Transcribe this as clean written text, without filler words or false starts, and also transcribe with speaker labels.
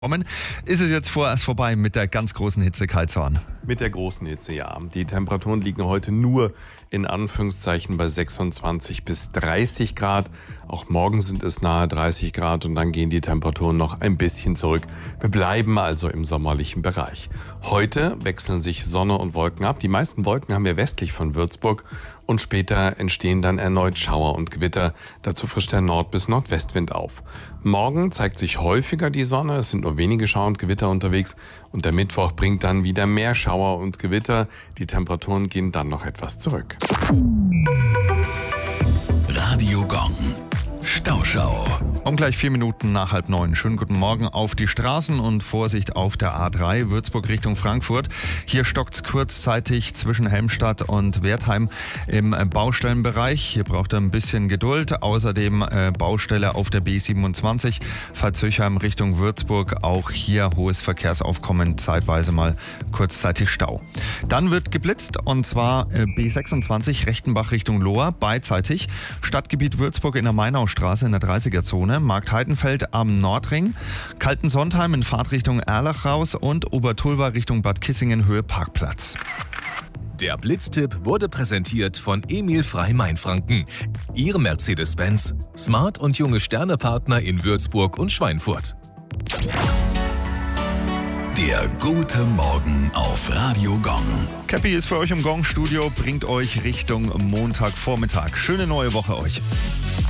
Speaker 1: Ist es jetzt vorerst vorbei mit der ganz großen Hitze, Kai Zorn?
Speaker 2: Mit der großen Hitze, ja. Die Temperaturen liegen heute nur in Anführungszeichen bei 26 bis 30 Grad. Auch morgen sind es nahe 30 Grad und dann gehen die Temperaturen noch ein bisschen zurück. Wir bleiben also im sommerlichen Bereich. Heute wechseln sich Sonne und Wolken ab. Die meisten Wolken haben wir westlich von Würzburg und später entstehen dann erneut Schauer und Gewitter. Dazu frischt der Nord- bis Nordwestwind auf. Morgen zeigt sich häufiger die Sonne. Es sind nur wenige Schauer und Gewitter unterwegs und der Mittwoch bringt dann wieder mehr Schauer und Gewitter. Die Temperaturen gehen dann noch etwas zurück.
Speaker 3: Radio Gong. Stauschau.
Speaker 1: Um gleich 4 Minuten nach 8:30. Schönen guten Morgen auf die Straßen und Vorsicht auf der A3 Würzburg Richtung Frankfurt. Hier stockt's kurzzeitig zwischen Helmstadt und Wertheim im Baustellenbereich. Hier braucht ihr ein bisschen Geduld. Außerdem Baustelle auf der B27 Pfalzhöchheim Richtung Würzburg. Auch hier hohes Verkehrsaufkommen, zeitweise mal kurzzeitig Stau. Dann wird geblitzt und zwar B26 Rechtenbach Richtung Lohr beidseitig. Stadtgebiet Würzburg in der Mainaustraße in der 30er-Zone. Marktheidenfeld am Nordring, Kaltensondheim in Fahrtrichtung Erlach raus und Obertulba Richtung Bad Kissingen Höhe Parkplatz.
Speaker 3: Der Blitztipp wurde präsentiert von Emil Frey Mainfranken. Ihr Mercedes-Benz, Smart und junge Sternepartner in Würzburg und Schweinfurt. Der gute Morgen auf Radio Gong.
Speaker 1: Cappy ist für euch im Gong-Studio, bringt euch Richtung Montagvormittag. Schöne neue Woche euch.